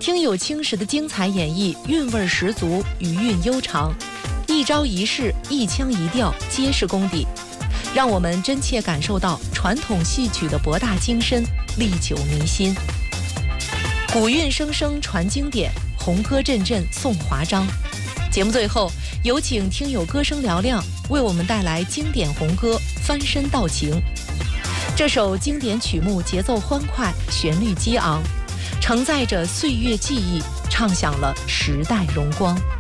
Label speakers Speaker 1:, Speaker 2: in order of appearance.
Speaker 1: 听友青石的精彩演绎，韵味十足，余韵悠长，一招一式，一腔一调，皆是功底，让我们真切感受到传统戏曲的博大精深，历久弥新。古韵声声传经典，红歌阵阵颂华章。节目最后，有请听友歌声嘹亮为我们带来经典红歌《翻身道情》。这首经典曲目节奏欢快，旋律激昂，承载着岁月记忆，唱响了时代荣光。